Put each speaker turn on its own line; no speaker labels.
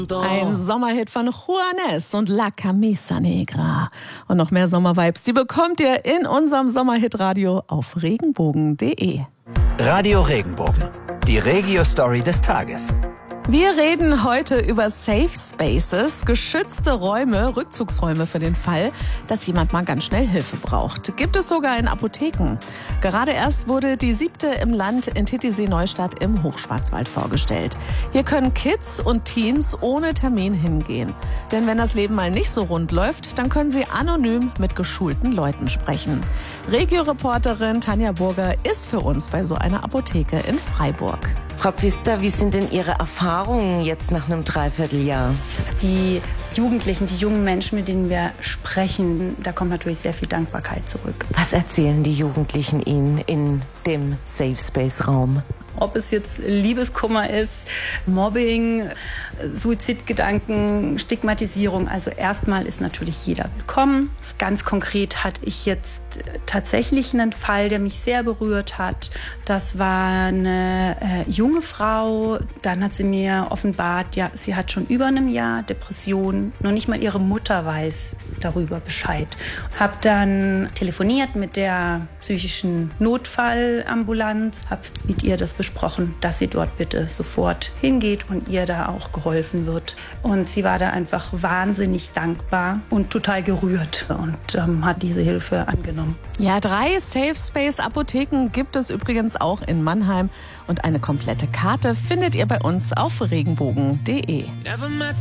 Ein Sommerhit von Juanes und La Camisa Negra. Und noch mehr Sommervibes, die bekommt ihr in unserem Sommerhit-Radio auf regenbogen.de.
Radio Regenbogen, die Regio-Story des Tages.
Wir reden heute über Safe Spaces, geschützte Räume, Rückzugsräume für den Fall, dass jemand mal ganz schnell Hilfe braucht. Gibt es sogar in Apotheken. Gerade erst wurde die 7. im Land in Titisee-Neustadt im Hochschwarzwald vorgestellt. Hier können Kids und Teens ohne Termin hingehen. Denn wenn das Leben mal nicht so rund läuft, dann können sie anonym mit geschulten Leuten sprechen. Regio-Reporterin Tanja Burger ist für uns bei so einer Apotheke in Freiburg.
Frau Pfister, wie sind denn Ihre Erfahrungen jetzt nach einem Dreivierteljahr?
Die Jugendlichen, die jungen Menschen, mit denen wir sprechen, da kommt natürlich sehr viel Dankbarkeit zurück.
Was erzählen die Jugendlichen Ihnen in dem Safe Space Raum?
Ob es jetzt Liebeskummer ist, Mobbing, Suizidgedanken, Stigmatisierung. Also erstmal ist natürlich jeder willkommen. Ganz konkret hatte ich jetzt tatsächlich einen Fall, der mich sehr berührt hat. Das war eine junge Frau. Dann hat sie mir offenbart, ja, sie hat schon über einem Jahr Depression. Noch nicht mal ihre Mutter weiß darüber Bescheid. Habe dann telefoniert mit der psychischen Notfallambulanz, habe mit ihr das besprochen, dass sie dort bitte sofort hingeht und ihr da auch geholfen wird. Und sie war da einfach wahnsinnig dankbar und total gerührt und hat diese Hilfe angenommen.
Ja, 3 Safe Space Apotheken gibt es übrigens auch in Mannheim und eine komplette Karte findet ihr bei uns auf regenbogen.de.